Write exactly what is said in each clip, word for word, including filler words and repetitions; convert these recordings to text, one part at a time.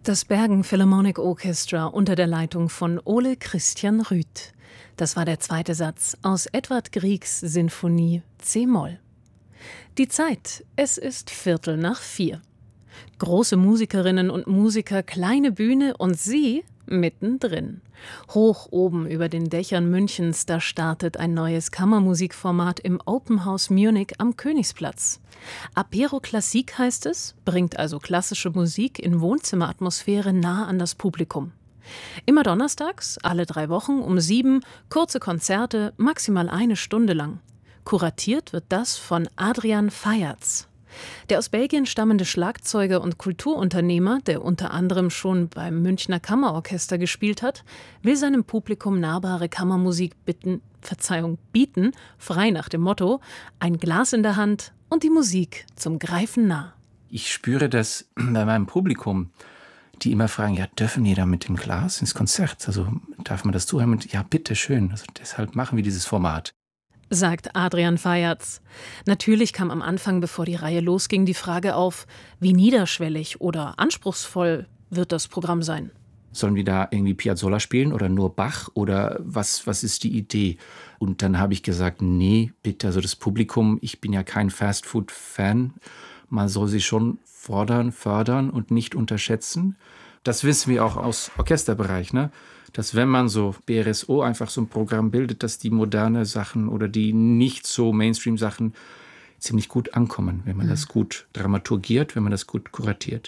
Das Bergen Philharmonic Orchestra unter der Leitung von Ole Christian Rüth. Das war der zweite Satz aus Edvard Griegs Sinfonie C-Moll. Die Zeit, es ist Viertel nach vier. Große Musikerinnen und Musiker, kleine Bühne und Sie mittendrin. Hoch oben über den Dächern Münchens, da startet ein neues Kammermusikformat im Open House Munich am Königsplatz. Apero Klassik heißt es, bringt also klassische Musik in Wohnzimmeratmosphäre nah an das Publikum. Immer donnerstags, alle drei Wochen um sieben, kurze Konzerte, maximal eine Stunde lang. Kuratiert wird das von Adrian Fayards. Der aus Belgien stammende Schlagzeuger und Kulturunternehmer, der unter anderem schon beim Münchner Kammerorchester gespielt hat, will seinem Publikum nahbare Kammermusik bitten, Verzeihung, bieten, frei nach dem Motto: ein Glas in der Hand und die Musik zum Greifen nah. Ich spüre das bei meinem Publikum, die immer fragen, ja, dürfen wir da mit dem Glas ins Konzert? Also darf man das zuhören? Und ja, bitte schön. Also deshalb machen wir dieses Format. Sagt Adrian Fayards. Natürlich kam am Anfang, bevor die Reihe losging, die Frage auf, wie niederschwellig oder anspruchsvoll wird das Programm sein? Sollen wir da irgendwie Piazzolla spielen oder nur Bach oder was, was ist die Idee? Und dann habe ich gesagt, nee, bitte, also das Publikum, ich bin ja kein Fastfood-Fan, man soll sie schon fordern, fördern und nicht unterschätzen. Das wissen wir auch aus Orchesterbereich, ne? Dass wenn man so B R S O einfach so ein Programm bildet, dass die moderne Sachen oder die nicht so Mainstream-Sachen ziemlich gut ankommen, wenn man mhm. das gut dramaturgiert, wenn man das gut kuratiert.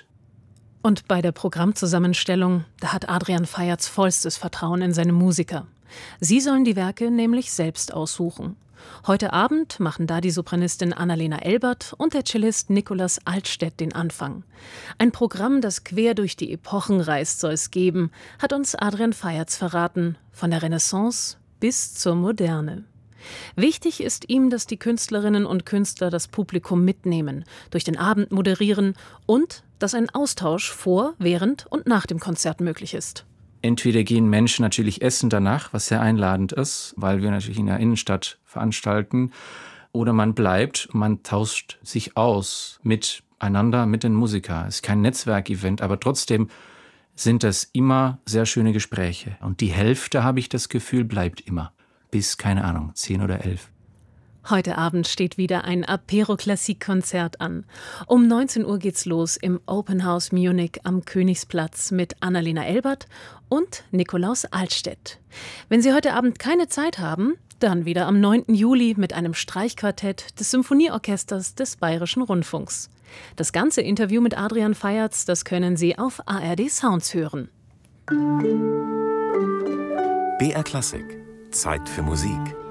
Und bei der Programmzusammenstellung, da hat Adrian Fayards vollstes Vertrauen in seine Musiker. Sie sollen die Werke nämlich selbst aussuchen. Heute Abend machen da die Sopranistin Annalena Elbert und der Cellist Nikolaus Altstädt den Anfang. Ein Programm, das quer durch die Epochen reist, soll es geben, hat uns Adrian Fayards verraten, von der Renaissance bis zur Moderne. Wichtig ist ihm, dass die Künstlerinnen und Künstler das Publikum mitnehmen, durch den Abend moderieren und dass ein Austausch vor, während und nach dem Konzert möglich ist. Entweder gehen Menschen natürlich essen danach, was sehr einladend ist, weil wir natürlich in der Innenstadt veranstalten, oder man bleibt, man tauscht sich aus miteinander, mit den Musikern. Es ist kein Netzwerkevent, aber trotzdem sind das immer sehr schöne Gespräche. Und die Hälfte, habe ich das Gefühl, bleibt immer. Bis, keine Ahnung, zehn oder elf. Heute Abend steht wieder ein Apero Klassik Konzert an. Um neunzehn Uhr geht's los im Open House Munich am Königsplatz mit Annalena Elbert und Nikolaus Altstädt. Wenn Sie heute Abend keine Zeit haben, dann wieder am neunten Juli mit einem Streichquartett des Symphonieorchesters des Bayerischen Rundfunks. Das ganze Interview mit Adrian Fayards, das können Sie auf A R D Sounds hören. B R Klassik. Zeit für Musik.